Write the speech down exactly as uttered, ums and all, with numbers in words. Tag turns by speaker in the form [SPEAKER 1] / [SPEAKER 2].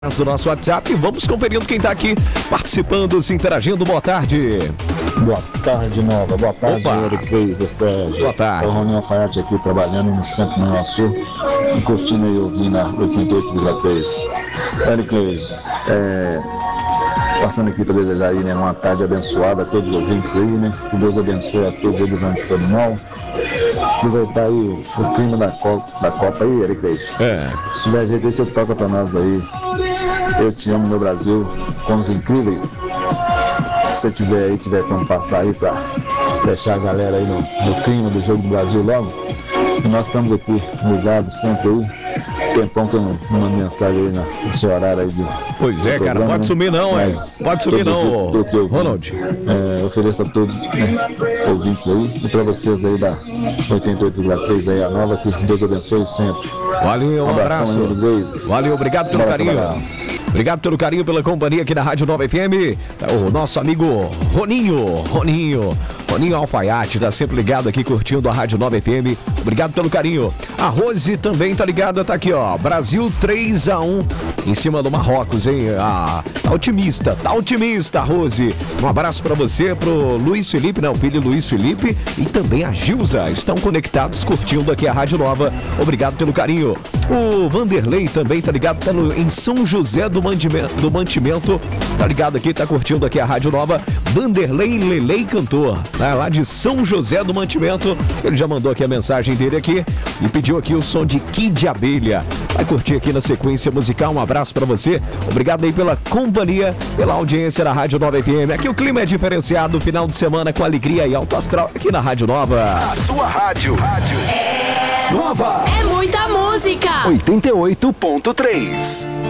[SPEAKER 1] do nosso WhatsApp. Vamos conferindo quem está aqui participando, se interagindo. Boa tarde.
[SPEAKER 2] Boa tarde, Nova. Boa tarde, Eric Reis, Sérgio.
[SPEAKER 1] Boa tarde.
[SPEAKER 2] É o Roninho Alfaiate aqui trabalhando no Centro Nova Sul, curtindo e ouvindo a oitenta e oito vírgula três. Eric Reis, é, passando aqui para desejar aí, né, uma tarde abençoada a todos os ouvintes aí, né? Que Deus abençoe a todos aí durante o animal. Aproveitar aí o, o clima da Copa, da Copa aí, Eric Reis.
[SPEAKER 1] É.
[SPEAKER 2] Se tiver jeito aí, você toca pra nós aí. Eu te amo, meu Brasil, com os incríveis. Se você tiver aí, tiver como passar aí pra deixar a galera aí no, no clima do jogo do Brasil logo. E nós estamos aqui ligados sempre aí. Tempão que eu uma mensagem aí no, no seu horário aí de.
[SPEAKER 1] Pois é, cara, pode sumir não, é. Pode sumir não, Ronald.
[SPEAKER 2] É, ofereço a todos, né, ouvintes aí e pra vocês aí da oitenta e oito vírgula três aí, a nova, que Deus abençoe sempre.
[SPEAKER 1] Valeu, um abraço. Valeu, obrigado pelo carinho. Obrigado pelo carinho, pela companhia aqui na Rádio Nova F M. O nosso amigo Roninho, Roninho, Roninho Alfaiate, tá sempre ligado aqui, curtindo a Rádio Nova F M. Obrigado pelo carinho. A Rose também tá ligada, tá aqui, ó. Brasil três a um em cima do Marrocos, hein? Ah, tá otimista, tá otimista, Rose. Um abraço pra você, pro Luiz Felipe, né? O filho Luiz Felipe e também a Gilza. Estão conectados, curtindo aqui a Rádio Nova. Obrigado pelo carinho. O Vanderlei também tá ligado, tá no, em São José do Mantimento, do Mantimento. Tá ligado aqui, tá curtindo aqui a Rádio Nova. Vanderlei Lelei Cantor, né? Lá de São José do Mantimento. Ele já mandou aqui a mensagem dele aqui e pediu aqui o som de Kid Abelha. Vai curtir aqui na sequência musical. Um abraço pra você. Obrigado aí pela companhia, pela audiência da Rádio Nova F M. Aqui o clima é diferenciado, final de semana com alegria e alto astral aqui na Rádio Nova.
[SPEAKER 3] A sua rádio. Rádio. É...
[SPEAKER 1] Nova.
[SPEAKER 3] É muita música.
[SPEAKER 1] oitenta e oito ponto três.